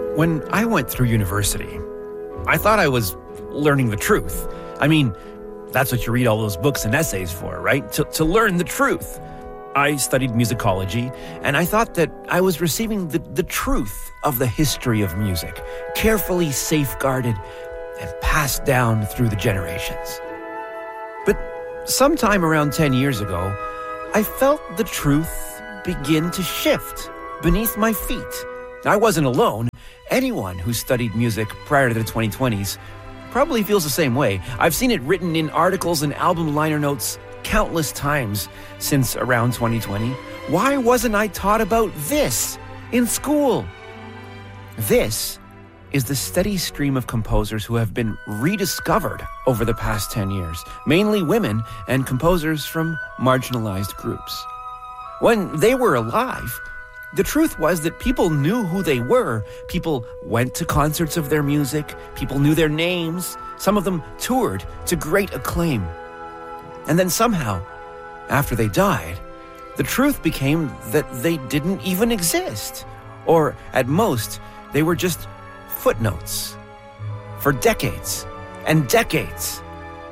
When I went through university, I thought I was learning the truth. I mean, that's what you read all those books and essays for, right? To learn the truth. I studied musicology, and I thought that I was receiving the truth of the history of music, carefully safeguarded and passed down through the generations. But sometime around 10 years ago, I felt the truth begin to shift beneath my feet. I wasn't alone. Anyone who studied music prior to the 2020s probably feels the same way. I've seen it written in articles and album liner notes countless times since around 2020. Why wasn't I taught about this in school? This is the steady stream of composers who have been rediscovered over the past 10 years, mainly women and composers from marginalized groups. When they were alive, the truth was that people knew who they were. People went to concerts of their music. People knew their names. Some of them toured to great acclaim. And then somehow, after they died, the truth became that they didn't even exist. Or at most, they were just footnotes for decades and decades.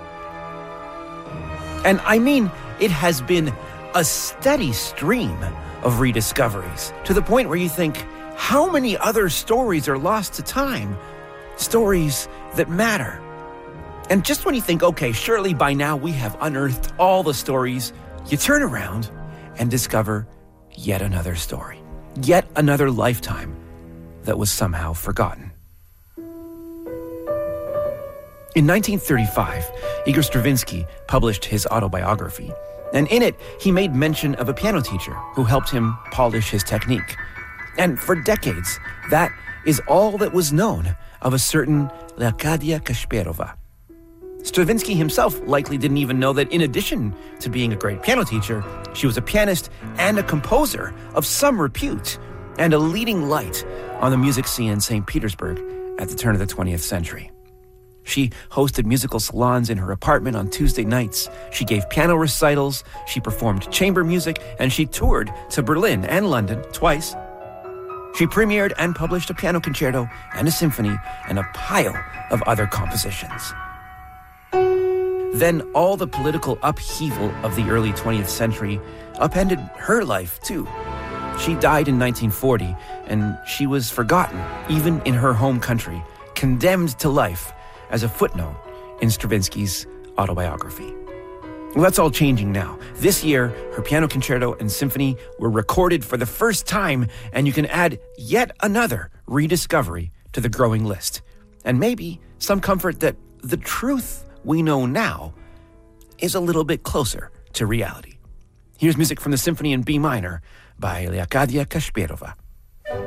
And I mean, it has been a steady stream of rediscoveries, to the point where you think, how many other stories are lost to time? Stories that matter. And just when you think, okay, surely by now we have unearthed all the stories, you turn around and discover yet another story, yet another lifetime that was somehow forgotten. In 1935, Igor Stravinsky published his autobiography. And in it, he made mention of a piano teacher who helped him polish his technique. And for decades, that is all that was known of a certain Leocadia Kasparova. Stravinsky himself likely didn't even know that in addition to being a great piano teacher, she was a pianist and a composer of some repute and a leading light on the music scene in St. Petersburg at the turn of the 20th century. She hosted musical salons in her apartment on Tuesday nights. She gave piano recitals, she performed chamber music, and she toured to Berlin and London twice. She premiered and published a piano concerto and a symphony and a pile of other compositions. Then all the political upheaval of the early 20th century upended her life too. She died in 1940, and she was forgotten, even in her home country, condemned to life as a footnote in Stravinsky's autobiography. Well, that's all changing now. This year, her piano concerto and symphony were recorded for the first time, and you can add yet another rediscovery to the growing list. And maybe some comfort that the truth we know now is a little bit closer to reality. Here's music from the Symphony in B minor by Leocadia Kasparova.